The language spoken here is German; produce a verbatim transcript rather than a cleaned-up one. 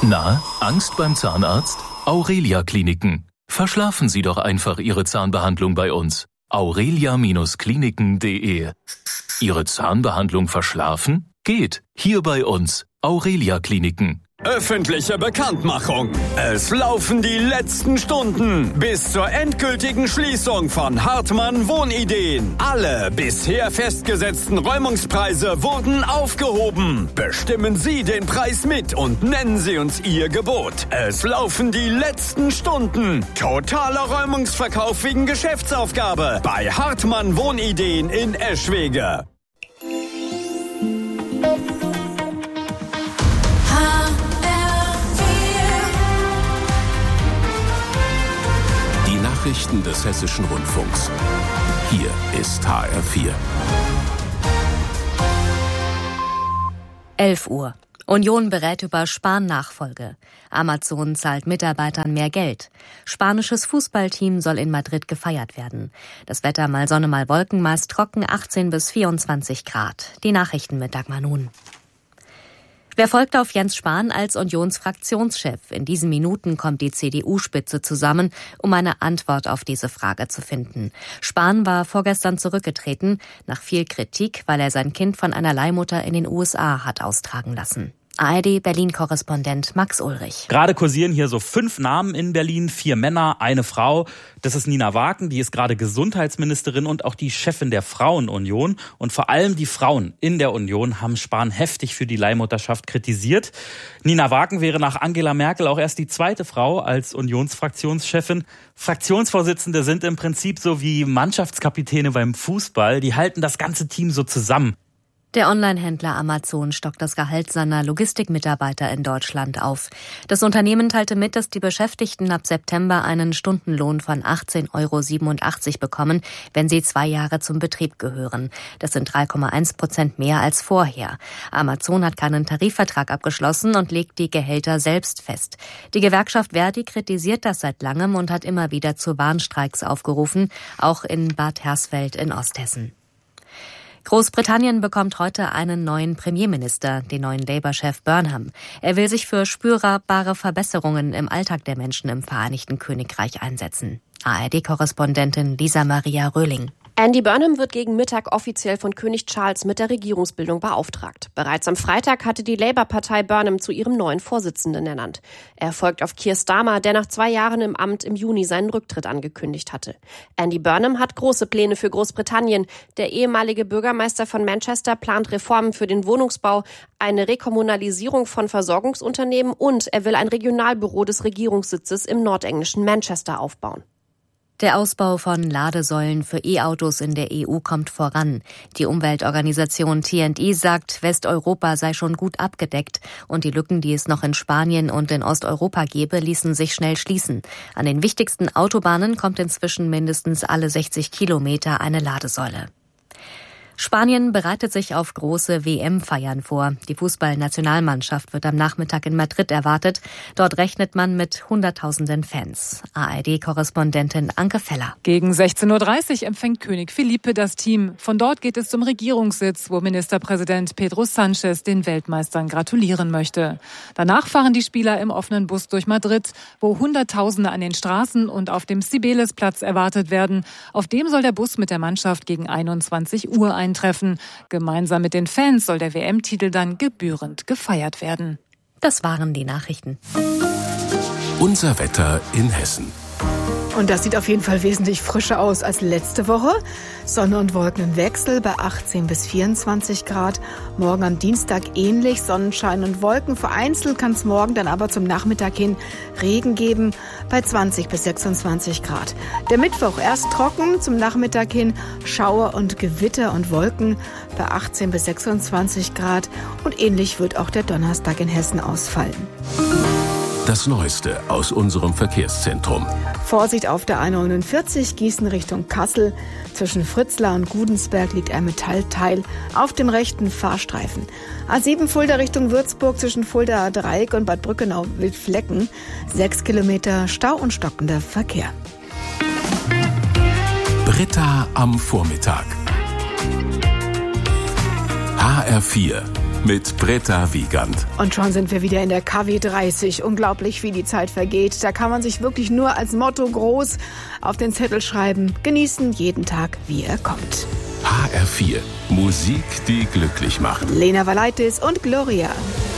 Na, Angst beim Zahnarzt? Aurelia Kliniken. Verschlafen Sie doch einfach Ihre Zahnbehandlung bei uns. aurelia Kliniken punkt de. Ihre Zahnbehandlung verschlafen? Geht. Hier bei uns. Aurelia Kliniken. Öffentliche Bekanntmachung. Es laufen die letzten Stunden bis zur endgültigen Schließung von Hartmann Wohnideen. Alle bisher festgesetzten Räumungspreise wurden aufgehoben. Bestimmen Sie den Preis mit und nennen Sie uns Ihr Gebot. Es laufen die letzten Stunden. Totaler Räumungsverkauf wegen Geschäftsaufgabe bei Hartmann Wohnideen in Eschwege. Nachrichten des Hessischen Rundfunks. Hier ist H R vier. elf Uhr. Union berät über Spahn-Nachfolge. Amazon zahlt Mitarbeitern mehr Geld. Spanisches Fußballteam soll in Madrid gefeiert werden. Das Wetter mal Sonne, mal Wolken, meist trocken, achtzehn bis vierundzwanzig Grad. Die Nachrichten mit Dagmar Nun. Wer folgt auf Jens Spahn als Unionsfraktionschef? In diesen Minuten kommt die C D U-Spitze zusammen, um eine Antwort auf diese Frage zu finden. Spahn war vorgestern zurückgetreten, nach viel Kritik, weil er sein Kind von einer Leihmutter in den U S A hat austragen lassen. A R D-Berlin-Korrespondent Max Ulrich. Gerade kursieren hier so fünf Namen in Berlin, vier Männer, eine Frau. Das ist Nina Wagen, die ist gerade Gesundheitsministerin und auch die Chefin der Frauenunion. Und vor allem die Frauen in der Union haben Spahn heftig für die Leihmutterschaft kritisiert. Nina Wagen wäre nach Angela Merkel auch erst die zweite Frau als Unionsfraktionschefin. Fraktionsvorsitzende sind im Prinzip so wie Mannschaftskapitäne beim Fußball. Die halten das ganze Team so zusammen. Der Onlinehändler Amazon stockt das Gehalt seiner Logistikmitarbeiter in Deutschland auf. Das Unternehmen teilte mit, dass die Beschäftigten ab September einen Stundenlohn von achtzehn Euro siebenundachtzig bekommen, wenn sie zwei Jahre zum Betrieb gehören. Das sind drei Komma eins Prozent mehr als vorher. Amazon hat keinen Tarifvertrag abgeschlossen und legt die Gehälter selbst fest. Die Gewerkschaft Verdi kritisiert das seit langem und hat immer wieder zu Warnstreiks aufgerufen, auch in Bad Hersfeld in Osthessen. Großbritannien bekommt heute einen neuen Premierminister, den neuen Labour-Chef Burnham. Er will sich für spürbare Verbesserungen im Alltag der Menschen im Vereinigten Königreich einsetzen. A R D-Korrespondentin Lisa Maria Röhling. Andy Burnham wird gegen Mittag offiziell von König Charles mit der Regierungsbildung beauftragt. Bereits am Freitag hatte die Labour-Partei Burnham zu ihrem neuen Vorsitzenden ernannt. Er folgt auf Keir Starmer, der nach zwei Jahren im Amt im Juni seinen Rücktritt angekündigt hatte. Andy Burnham hat große Pläne für Großbritannien. Der ehemalige Bürgermeister von Manchester plant Reformen für den Wohnungsbau, eine Rekommunalisierung von Versorgungsunternehmen und er will ein Regionalbüro des Regierungssitzes im nordenglischen Manchester aufbauen. Der Ausbau von Ladesäulen für E-Autos in der E U kommt voran. Die Umweltorganisation T and E sagt, Westeuropa sei schon gut abgedeckt und die Lücken, die es noch in Spanien und in Osteuropa gäbe, ließen sich schnell schließen. An den wichtigsten Autobahnen kommt inzwischen mindestens alle sechzig Kilometer eine Ladesäule. Spanien bereitet sich auf große W M-Feiern vor. Die Fußballnationalmannschaft wird am Nachmittag in Madrid erwartet. Dort rechnet man mit Hunderttausenden Fans. A R D-Korrespondentin Anke Feller. Gegen sechzehn Uhr dreißig empfängt König Felipe das Team. Von dort geht es zum Regierungssitz, wo Ministerpräsident Pedro Sánchez den Weltmeistern gratulieren möchte. Danach fahren die Spieler im offenen Bus durch Madrid, wo Hunderttausende an den Straßen und auf dem Cibeles-Platz erwartet werden. Auf dem soll der Bus mit der Mannschaft gegen einundzwanzig Uhr ein Treffen. Gemeinsam mit den Fans soll der W M-Titel dann gebührend gefeiert werden. Das waren die Nachrichten. Unser Wetter in Hessen. Und das sieht auf jeden Fall wesentlich frischer aus als letzte Woche. Sonne und Wolken im Wechsel bei achtzehn bis vierundzwanzig Grad. Morgen am Dienstag ähnlich, Sonnenschein und Wolken. Vereinzelt kann es morgen dann aber zum Nachmittag hin Regen geben bei zwanzig bis sechsundzwanzig Grad. Der Mittwoch erst trocken, zum Nachmittag hin Schauer und Gewitter und Wolken bei achtzehn bis sechsundzwanzig Grad. Und ähnlich wird auch der Donnerstag in Hessen ausfallen. Das Neueste aus unserem Verkehrszentrum. Vorsicht auf der A neunundvierzig, Gießen Richtung Kassel. Zwischen Fritzlar und Gudensberg liegt ein Metallteil auf dem rechten Fahrstreifen. A sieben Fulda Richtung Würzburg zwischen Fulda Dreieck und Bad Brückenau-Wildflecken. Sechs Kilometer Stau und stockender Verkehr. Britta am Vormittag. H R vier. mit Britta Wiegand. Und schon sind wir wieder in der K W dreißig. Unglaublich, wie die Zeit vergeht. Da kann man sich wirklich nur als Motto groß auf den Zettel schreiben. Genießen jeden Tag, wie er kommt. H R vier. Musik, die glücklich macht. Lena Valaitis und Gloria.